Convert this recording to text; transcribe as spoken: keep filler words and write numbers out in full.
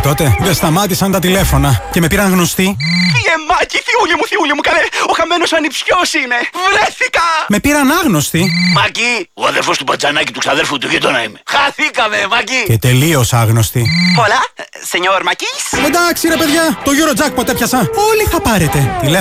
τότε δεν σταμάτησαν τα τηλέφωνα και με πήραν γνωστοί. Μάκη, θιούλη μου, θιούλη μου, καλέ! Ο χαμένος ανιψιός είναι! Βρέθηκα! Με πήραν άγνωστοι. Μάκη, ο αδερφός του Μπατζανάκη του ξαδέρφου του γείτονα είμαι. Χαθήκαμε, Μάκη! Και τελείως άγνωστοι. Πολλά, σενιόρ Μακής. Εντάξει ρε παιδιά, το Eurojackpot έπιασα. Όλοι θα πάρετε.